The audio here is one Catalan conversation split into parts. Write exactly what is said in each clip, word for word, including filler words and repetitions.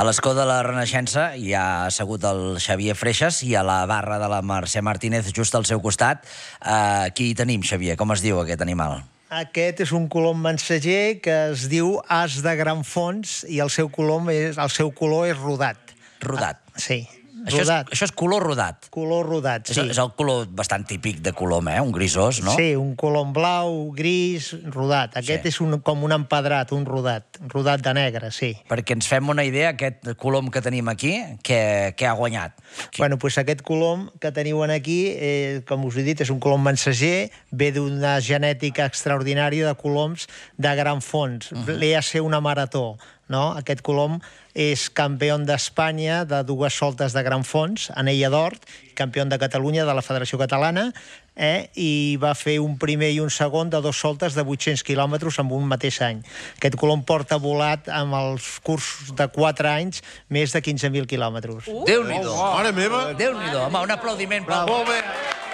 A l'escó de la Renaixença hi ha assegut el Xavier Freixas i a la barra de la Mercè Martínez just al seu costat. Uh, qui hi tenim, Xavier? Com es diu aquest animal? Aquest és un colom mensager que es diu as de gran fons i el seu colom és, el seu color és rodat. Rodat. Ah, sí. Això és, això és color rodat. Color rodat, sí. És, és el color bastant típic de colom, eh? Un grisós, no? Sí, un colom blau, gris, rodat. Aquest sí. és un, com un empedrat, un rodat. Rodat de negre, sí. Perquè ens fem una idea, aquest colom que tenim aquí, què, què ha guanyat? Qui... Bueno, doncs aquest colom que teniu aquí, eh, com us he dit, és un colom mensager, ve d'una genètica extraordinària de coloms de gran fons. Uh -huh. L'E A C una marató, no? Aquest colom és campió d'Espanya de dues soltes de gran fons, anella d'or, campió de Catalunya de la Federació Catalana, eh? i va fer un primer i un segon de dos soltes de vuit-cents quilòmetres en un mateix any. Aquest colom porta volat amb els cursos de quatre anys més de quinze mil quilòmetres. Uh! Déu-n'hi-do! Oh, mare meva! Déu-n'hi-do! Home, un aplaudiment. Bravo. Molt bé!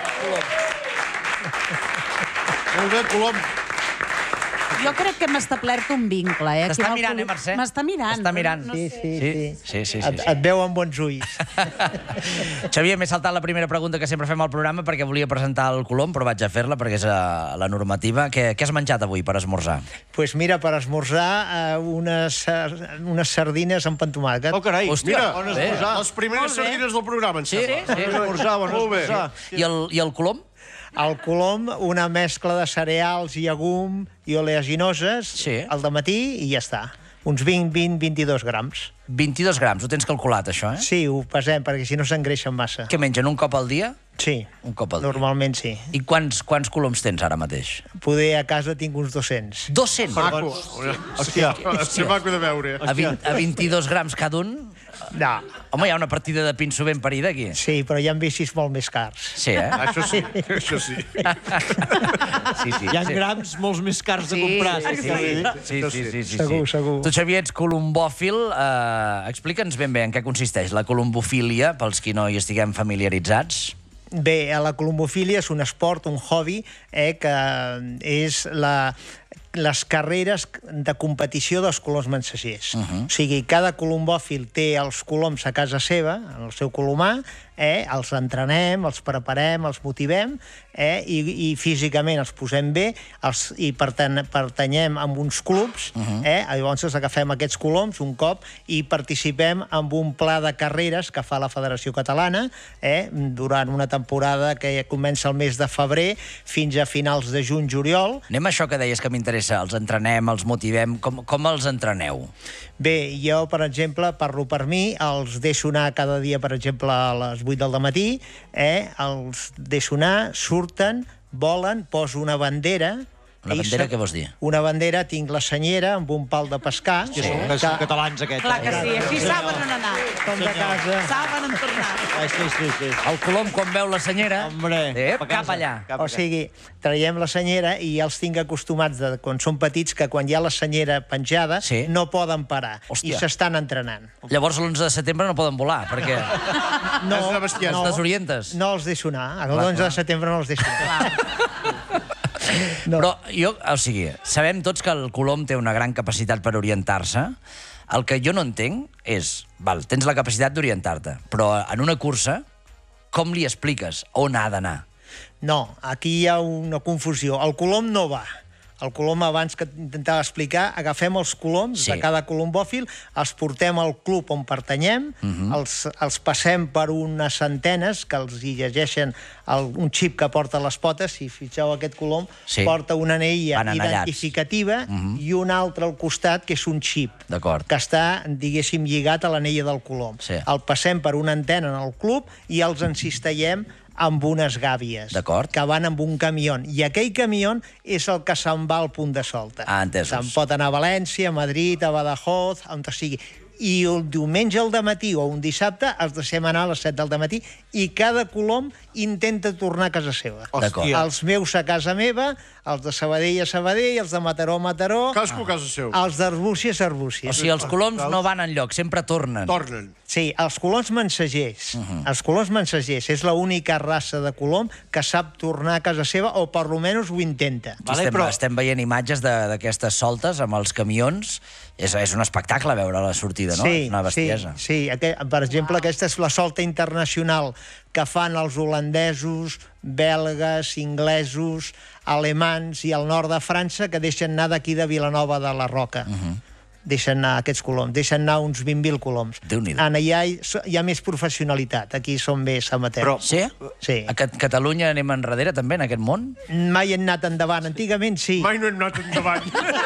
Molt bé, colom. Jo crec que hem establert un vincle, eh? T'està mirant, eh, Mercè? M'està mirant. T'està mirant. No Sí, sé. sí, sí. Sí, sí, sí, et, sí. et veu amb bons ulls. Xavier, m'he saltat la primera pregunta que sempre fem al programa perquè volia presentar el colom, però vaig a fer-la perquè és uh, la normativa. Què, què has menjat avui per esmorzar? Doncs pues mira, per esmorzar, uh, unes, uh, unes sardines amb pan tomàquet. Oh, carai. Hòstia, Mira, bon bé. esmorzar. Les primeres sardines del programa, em Sí, sembla. sí. Bon esmorzar, bon Molt bé. esmorzar. I el, I el colom? Al colom, una mescla de cereals, llegum i oleaginoses, Sí. al dematí i ja està. Uns vint, vint, vint-i-dos grams. vint-i-dos grams, ho tens calculat, això, eh? Sí, ho pesem, perquè si no s'engreixen massa. Què mengen, un cop al dia? Sí, Un cop al dia. normalment sí. I quants, quants coloms tens ara mateix? Poder a casa tinc uns dos-cents. dos-cents? Maco. Hòstia, és maco de veure. A, vint, a vint-i-dos grams cada un? No, Home, hi ha una partida de pinso ben parida, aquí. sí, però hi ha bicis molt més cars. Sí, eh? Això sí, això sí. Sí, sí. Hi ha sí. grams molt més cars de comprar. Sí, sí, sí, sí, sí, sí. Segur, segur. Tu, Xavier, ets colombòfil. Eh, Explica'ns ben bé en què consisteix la colombofília, pels qui no hi estiguem familiaritzats. Bé, la colombofília és un esport, un hobby, eh, que és la, les carreres de competició dels coloms mensagers. Uh -huh. O sigui, cada colombòfil té els coloms a casa seva, en el seu colomar, eh, els entrenem, els preparem, els motivem, eh, i, i físicament els posem bé, els, i pertany, pertanyem a uns clubs, uh -huh. eh, llavors ens agafem aquests coloms un cop i participem en un pla de carreres que fa la Federació Catalana, eh, durant una temporada que comença el mes de febrer fins a finals de juny-juliol. Anem a això que deies que m'interessa. Els entrenem, els motivem. Com, com els entreneu? Bé, jo, per exemple, parlo per mi, els deixo anar cada dia, per exemple, a les vuit del matí, eh? els deixo anar, surten, volen, poso una bandera... Una bandera, què vols dir? Una bandera, tinc la senyera amb un pal de pescar. Que són que són catalans, aquests. Clar que sí, així saben on anar. Com de casa. Saben on tornar. Ah, sí, sí, sí. El colom, quan veu la senyera, Hombre, ep, cap a cap casa. allà. Cap a O sigui, traiem la senyera i ja els tinc acostumats, de, quan són petits, que quan hi ha la senyera penjada Sí. no poden parar. Hòstia. I s'estan entrenant. Llavors l'onze de setembre no poden volar, perquè És una bestiesa. els desorientes. No els deixo anar. L'onze de setembre no els deixo anar. No. Però jo, o sigui, sabem tots que el colom té una gran capacitat per orientar-se. El que jo no entenc és, val, tens la capacitat d'orientar-te, però en una cursa, com li expliques on ha d'anar? No, aquí hi ha una confusió. El colom no va. El colom, abans que intentava explicar, agafem els coloms Sí. de cada colombòfil, els portem al club on pertanyem, uh -huh. els, els passem per unes antenes que els hi llegeixen el, un xip que porta a les potes. Si fixeu, aquest colom Sí. porta una anella Van anellats. identificativa uh -huh. i un altre al costat, que és un xip, D'acord. que està, diguéssim, lligat a l'anella del colom. Sí. El passem per una antena en el club i els encistellem amb unes gàbies D'acord. que van amb un camió. I aquell camió és el que se'n va al punt de solta. Ah, entesos. Se'n pot anar a València, a Madrid, a Badajoz, on sigui. I el diumenge al dematí o un dissabte els deixem anar a les set del dematí i cada colom intenta tornar a casa seva. D'acord. Els meus a casa meva, els de Sabadell a Sabadell, els de Mataró a Mataró, Cadascú a casa seu. els d'Arbúcies a Arbúcies. O sigui, els coloms no van enlloc, sempre tornen. Tornen. Sí, els coloms mensagers. Uh -huh. Els coloms mensagers és l'única raça de colom que sap tornar a casa seva, o per almenys ho intenta. Aquí estem, estem veient imatges de- d'aquestes soltes amb els camions. És, és un espectacle veure la sortida, no? Sí, És una bestiesa. sí, sí. Aquest, per exemple, aquesta és la solta internacional que fan els holandesos, belgues, inglesos, alemans i el nord de França, que deixen anar d'aquí de Vilanova de la Roca. Uh -huh. Deixen anar aquests coloms, deixen anar uns vint mil coloms. Déu-n'hi-do. En allà hi, hi ha més professionalitat, aquí són més amateurs. Però- Sí? Sí. A Cat- Catalunya anem enrere, també, en aquest món? Mai hem anat endavant, antigament sí. Mai no hem anat endavant.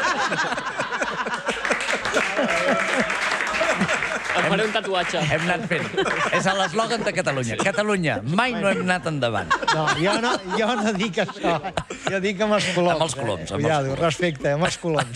Em faré un tatuatge. Hem anat fent. És l'eslògan de Catalunya. Catalunya, mai no hem anat endavant. No, jo no, jo no dic això. Jo dic amb els coloms. Amb els coloms, Eh? amb els Cuidado, coloms. respecte, amb els coloms.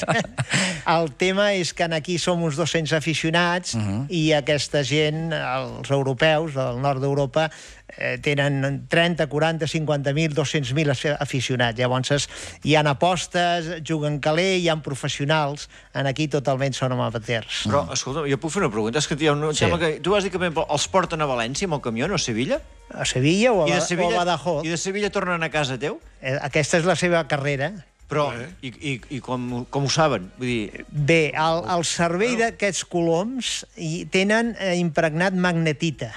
El tema és que aquí som uns dos-cents aficionats uh -huh. i aquesta gent, els europeus, del nord d'Europa, eh, tenen trenta, quaranta, cinquanta mil, dos-cents mil aficionats. Llavors hi ha apostes, juguen caler, hi ha professionals. En aquí totalment són amateurs. Però, escolta, jo puc fer una pregunta? És que hi ha un... Sí. Sembla que tu vas dir que per exemple, els porten a València amb el camió, no a Sevilla? A Sevilla o a, I de o a Sevilla, Badajoz. i de Sevilla tornen a casa teu? Eh, Aquesta és la seva carrera. Però, i, i, i com, com ho saben? Vull dir, Bé, el, el servei d'aquests coloms hi tenen eh, impregnat magnetita.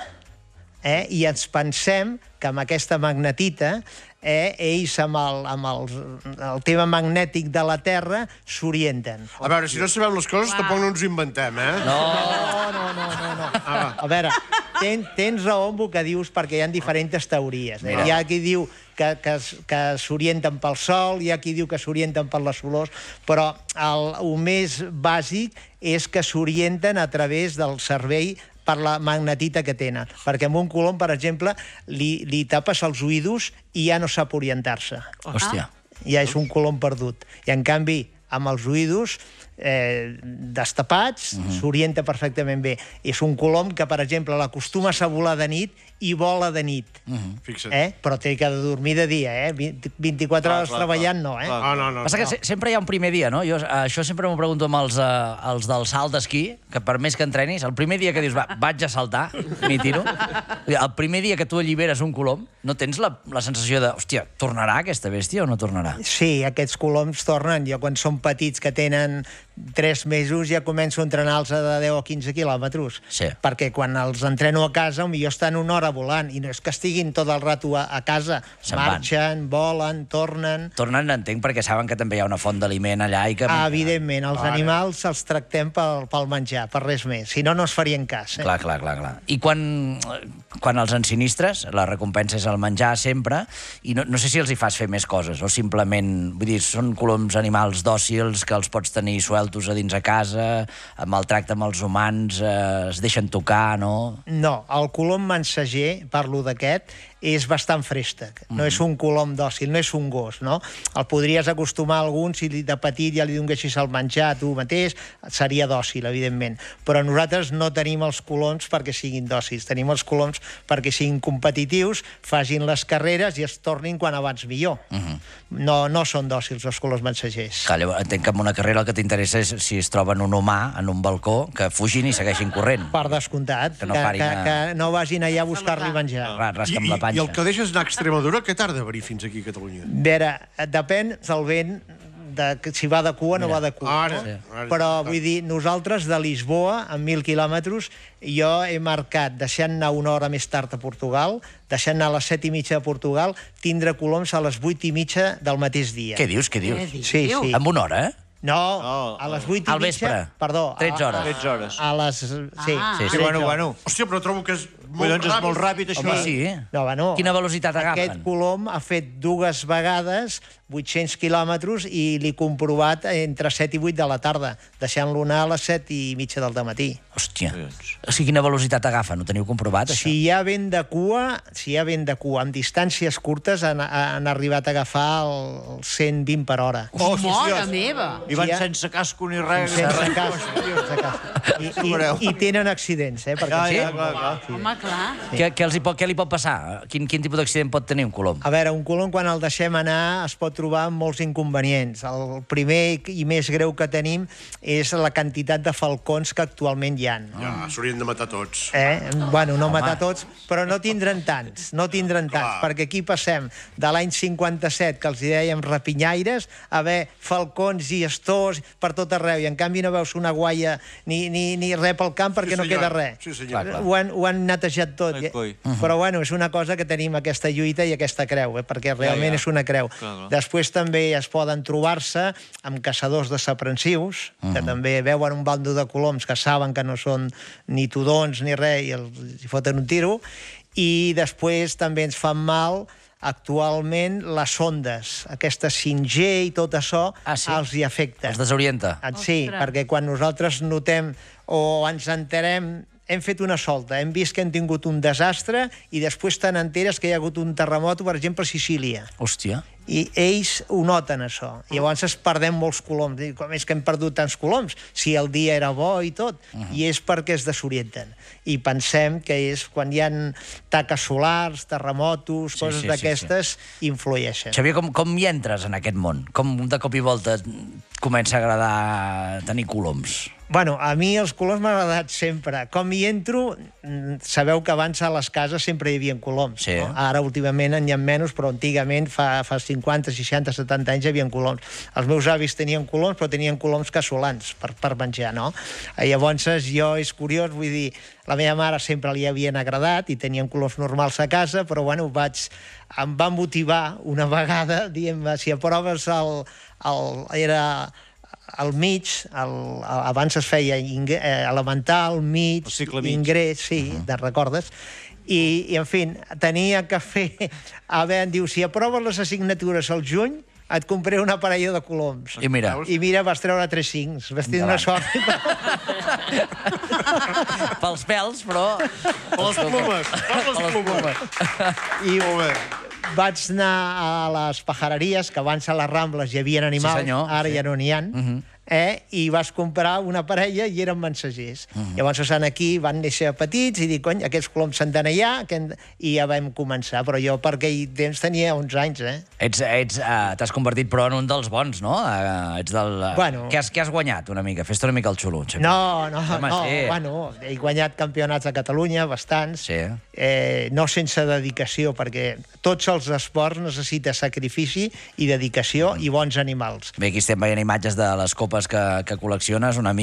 Eh? I ens pensem que amb aquesta magnetita eh, ells amb, el, amb el, el tema magnètic de la Terra s'orienten. A veure, si no sabem les coses, tampoc no ens inventem, eh? No, no, no, no, no. A veure, ten, tens raó amb el que dius perquè hi ha diferents teories. Eh? Hi ha qui diu que, que, que s'orienten pel Sol, hi ha qui diu que s'orienten per les olors, però el, el més bàsic és que s'orienten a través del servei per la magnetita que tenen. Perquè amb un colom, per exemple, li, li tapes els oïdos i ja no sap orientar-se. Hòstia. Ja és un colom perdut. I, en canvi, amb els oïdos eh, destapats, uh -huh. s'orienta perfectament bé. És un colom que, per exemple, l'acostumes a volar de nit i vola de nit. Uh -huh. Fixa't. Eh? Però té que dormir de dia, eh? vint-i-quatre Clar, hores clar, treballant, no, eh? clar. Ah, no, no. Passa que se- sempre hi ha un primer dia, no? Jo, això sempre m'ho pregunto amb els, uh, els del salt d'esquí, que per més que entrenis, el primer dia que dius, va, vaig a saltar, m'hi tiro, el primer dia que tu alliberes un colom, no tens la, la sensació de, hòstia, tornarà aquesta bèstia o no tornarà? Sí, aquests coloms tornen. Jo, quan són petits, que tenen tres mesos, ja començo a entrenar-los de deu a quinze quilòmetres. Sí. Perquè quan els entreno a casa, potser estan una hora volant, i no és que estiguin tot el rato a, a casa. Se'n van. Marxen, volen, tornen... Tornen, entenc, perquè saben que també hi ha una font d'aliment allà i que... Ah, evidentment, els animals els tractem pel, pel menjar, per res més. Si no, no es farien cas. Eh? Clar, clar, clar, clar. I quan, quan els ensinistres, la recompensa és el menjar sempre, i no, no sé si els hi fas fer més coses, o simplement, vull dir, són coloms animals dòcils que els pots tenir sueltos a dins a casa, amb el tracte amb els humans, eh, es deixen tocar, no? No, el colom mensager, parlo d'aquest, és bastant fréstec. No és un colom dòcil, no és un gos, no? El podries acostumar a algun, si de petit ja li donessis el menjar tu mateix, seria dòcil, evidentment. Però nosaltres no tenim els coloms perquè siguin dòcils, tenim els coloms perquè siguin competitius, facin les carreres i es tornin quan abans millor. Uh -huh. No, no són dòcils els coloms mensagers. Clar, llavors, entenc que en una carrera el que t'interessa és si es troben un humà en un balcó, que fugin i segueixin corrent. Per descomptat, Que que no no, que, parin que, a- que no vagin allà a buscar-li menjar. Ras- I, Rasca'm la i, panxa. I el que deixes anar a Extremadura, què tarda a venir fins aquí a Catalunya? A veure, depèn del vent, de, si va de cua o no va de cua. Ara, no? sí. ara. Però, vull dir, nosaltres de Lisboa, amb mil quilòmetres, jo he marcat, deixant anar una hora més tard a Portugal, deixant anar a les set i mitja de Portugal, tindre coloms a les vuit i mitja del mateix dia. Què dius, què dius? Què dius? Sí, sí. Amb una hora, eh? No, No, a les vuit i al mitja... vespre. Perdó. tretze hores. tretze hores. A, a les... Sí, Ah. Sí, Sí, sí. bueno, bueno. Hòstia, però trobo que és Molt molt doncs és ràpid. molt ràpid, això. Home, sí. No, bueno, Quina velocitat agafen? Aquest colom ha fet dues vegades vuit-cents quilòmetres i l'he comprovat entre set i vuit de la tarda, deixant-lo anar a les set i mitja del dematí. Hòstia. O sigui, quina velocitat agafen? Ho teniu comprovat, això? Si hi ha vent de cua, si hi ha vent de cua, amb distàncies curtes han, han arribat a agafar el cent vint per hora. Oh, Mare meva! I van Sí, ja. sense casco ni res. Sense cas. Sense cas. I, i, I tenen accidents, eh? Perquè Ja, sí? ja, clar, clar. Home, clar. Què, què, els hi pot, què li pot passar? Quin, quin tipus d'accident pot tenir un colom? A veure, un colom, quan el deixem anar, es pot trobar amb molts inconvenients. El primer i més greu que tenim és la quantitat de falcons que actualment hi ha. criant. Ja, s'haurien de matar tots. Eh? Bueno, no matar tots, però no tindran tants, no tindran tants, Clar. perquè aquí passem de l'any cinquanta-set, que els hi dèiem rapinyaires, a haver falcons i astors per tot arreu, i en canvi no veus una guaia ni, ni, ni res pel camp perquè Sí, no senyor. queda res. Sí, senyor. Clar, clar. Ho han, ho han netejat tot. Ai, coi. Però bueno, és una cosa que tenim aquesta lluita i aquesta creu, eh? perquè realment ja. és una creu. Clar, clar. Després també es poden trobar-se amb caçadors desaprensius, que també veuen un bando de coloms que saben que no són ni tudons ni res i els hi foten un tiro, i després també ens fan mal actualment les ondes, aquesta cinc G i tot això Ah, sí? els hi afecta. Els desorienta. Ah, Sí, Ostres. perquè quan nosaltres notem o ens enterem, hem fet una solta, hem vist que hem tingut un desastre i després te n'enteres que hi ha hagut un terremot, per exemple, a Sicília. Hòstia. I ells ho noten, això. I llavors es perdem molts coloms. Dic, com és que hem perdut tants coloms? Si el dia era bo i tot. I és perquè es desorienten. I pensem que és quan hi ha taques solars, terremotos, Sí, coses sí, sí, d'aquestes, influeixen. Xavier, com, com hi entres en aquest món? Com de cop i volta et comença a agradar tenir coloms? Bueno, a mi els coloms m'han agradat sempre. Com hi entro, mm, sabeu que abans a les cases sempre hi havia coloms. Sí. No? Ara, últimament, n'hi ha menys, però antigament, fa, fa cinquanta, seixanta, setanta anys, hi havia coloms. Els meus avis tenien coloms, però tenien coloms casolans per, per menjar, no? Eh, Llavors, jo, és curiós, vull dir, la meva mare sempre li havien agradat i tenien coloms normals a casa, però, bueno, vaig, em va motivar una vegada, dient, si aproves el... el era al mig, el, abans es feia ing, eh, elemental, mig, El cicle mig. ingrés, sí, uh -huh. te'n recordes? I, I, en fi, tenia que fer... A veure, em diu, si aproves les assignatures al juny, et compré una parella de coloms. I mira, I mira, vas treure tres cincs. Vas tenir una sort. pels pèls, però... Les plomes, les plomes. I Molt bé. vaig anar a les pajareries, que abans a les Rambles hi havia animals, Sí, senyor, ara sí. ja no n'hi ha, eh? I vas comprar una parella i eren mensagers. Llavors, estan aquí, van néixer petits i dic, cony, aquests coloms s'han d'anar allà, que hem... i ja vam començar. Però jo per aquell temps tenia onze anys, eh? Ets, ets, uh, t'has convertit, però, en un dels bons, no? Uh, ets del... Uh, Bueno. Què has, què has guanyat, una mica? Fes-te una mica el xulo, Xavier. No, no, Home, no. sí. Bueno, he guanyat campionats de Catalunya, bastants. Sí. Eh, no sense dedicació, perquè tots els esports necessiten sacrifici i dedicació i bons animals. Bé, aquí estem veient imatges de les copes que, que col·lecciones, una mica.